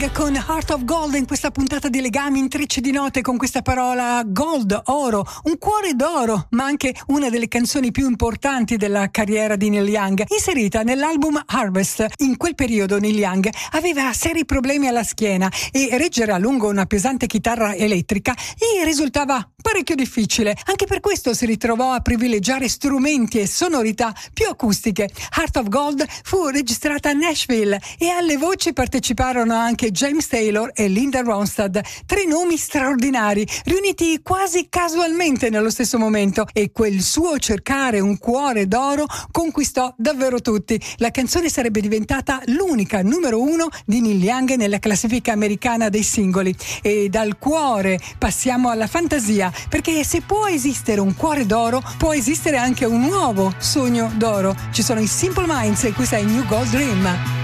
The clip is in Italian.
Young con Heart of Gold in questa puntata di Legami, intrecci di note con questa parola gold, oro, un cuore d'oro, ma anche una delle canzoni più importanti della carriera di Neil Young, inserita nell'album Harvest. In quel periodo Neil Young aveva seri problemi alla schiena e reggere a lungo una pesante chitarra elettrica gli risultava parecchio difficile. Anche per questo si ritrovò a privilegiare strumenti e sonorità più acustiche. Heart of Gold fu registrata a Nashville e alle voci parteciparono anche James Taylor e Linda Ronstadt, tre nomi straordinari riuniti quasi casualmente nello stesso momento, e quel suo cercare un cuore d'oro conquistò davvero tutti. La canzone sarebbe diventata l'unica numero 1 di Neil Young nella classifica americana dei singoli. E dal cuore passiamo alla fantasia, perché se può esistere un cuore d'oro, può esistere anche un nuovo sogno d'oro. Ci sono i Simple Minds e questa è New Gold Dream.